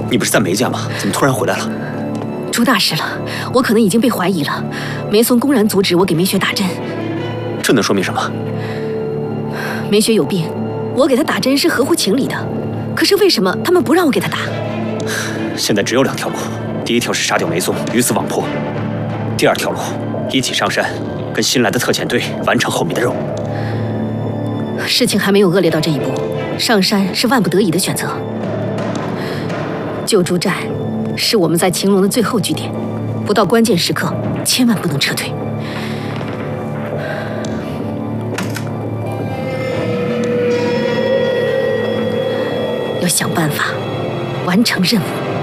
你不是在梅家吗？怎么突然回来了？ 出大事了，我可能已经被怀疑了。梅松公然阻止我给梅雪打针， 这能说明什么？ 梅雪有病，我给她打针是合乎情理的。可是为什么他们不让我给她打？ 现在只有2条路，第一条是杀掉梅松，鱼死网破；第2条路，一起上山，跟新来的特遣队完成后面的任务。 事情还没有恶劣到这一步，上山是万不得已的选择。救助站是我们在晴隆的最后据点，不到关键时刻，千万不能撤退。要想办法完成任务。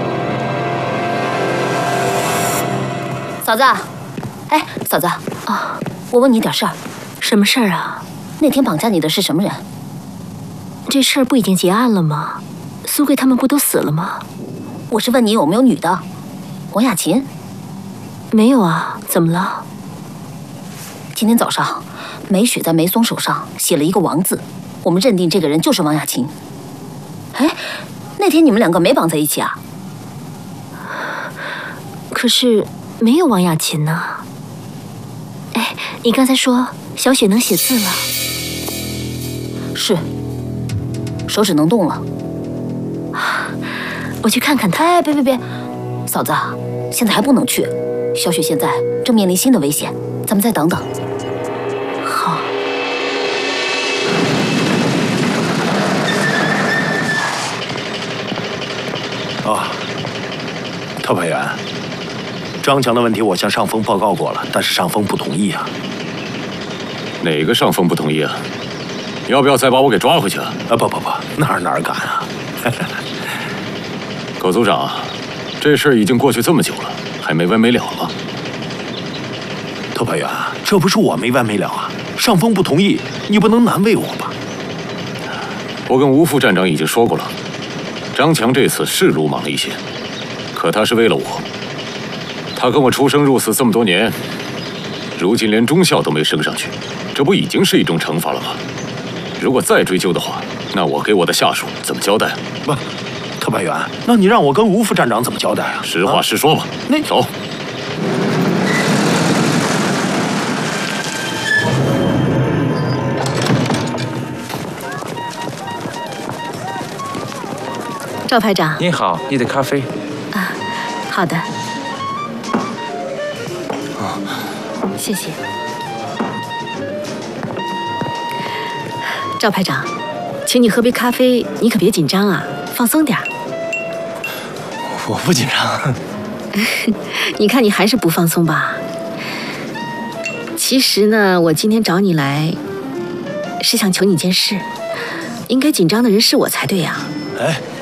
嫂子，哎，嫂子啊，我问你点事儿。 什么事儿啊？ 那天绑架你的是什么人？ 这事儿不已经结案了吗？苏贵他们不都死了吗？ 我是问你有没有女的。王雅琴？ 没有啊，怎么了？ 今天早上，梅雪在梅松手上写了一个王字，我们认定这个人就是王雅琴。哎，那天你们2个没绑在一起啊？ 可是没有王雅琴呢。哎，你刚才说小雪能写字了？ 是，手指能动了。 我去看看她。 哎，别，嫂子，现在还不能去。小雪现在正面临新的危险，咱们再等等。 好。 啊，特派员，张强的问题我向上峰报告过了，但是上峰不同意啊。 哪个上峰不同意啊？要不要再把我给抓回去啊？ 不，哪敢啊！ 狗组长，这事儿已经过去这么久了，还没完没了吗？ 特派员，这不是我没完没了啊！上峰不同意，你不能难为我吧？ 我跟吴副站长已经说过了，张强这次是鲁莽了一些，可他是为了我。他跟我出生入死这么多年，如今连中校都没升上去，这不已经是一种惩罚了吗？如果再追究的话，那我给我的下属怎么交代？ 不，特派员，那你让我跟吴副站长怎么交代啊？ 实话实说吧。 那走。 赵排长， 您好，你的咖啡。 啊，好的。谢谢。赵排长，请你喝杯咖啡，你可别紧张啊，放松点儿。 我不紧张。 你看你还是不放松吧？其实呢，我今天找你来，是想求你件事。应该紧张的人是我才对呀。 哎，